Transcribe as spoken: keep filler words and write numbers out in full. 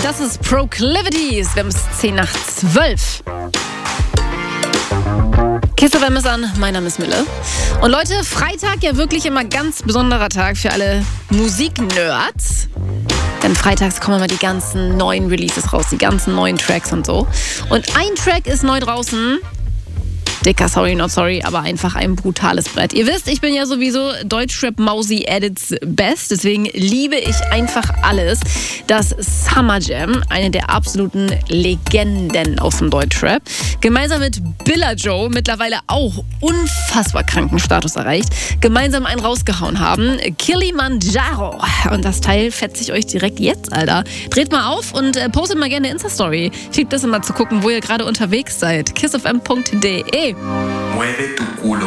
Das ist Proclivities. Wir haben es zehn nach zwölf. Kiss F M ist an, mein Name ist Mille. Und Leute, Freitag ja wirklich immer ganz besonderer Tag für alle Musiknerds. Denn freitags kommen immer die ganzen neuen Releases raus, die ganzen neuen Tracks und so. Und ein Track ist neu draußen. Dicker Sorry Not Sorry, aber einfach ein brutales Brett. Ihr wisst, ich bin ja sowieso Deutschrap-Mausi at its best, deswegen liebe ich einfach alles. Das Summer Jam, eine der absoluten Legenden aus dem Deutschrap, gemeinsam mit Billa Joe, mittlerweile auch unfassbar kranken Status erreicht, gemeinsam einen rausgehauen haben. Kilimanjaro. Und das Teil fetze ich euch direkt jetzt, Alter. Dreht mal auf und äh, postet mal gerne eine Insta-Story. Schickt das immer zu gucken, wo ihr gerade unterwegs seid. kiss f m punkt d e Mueve tu culo.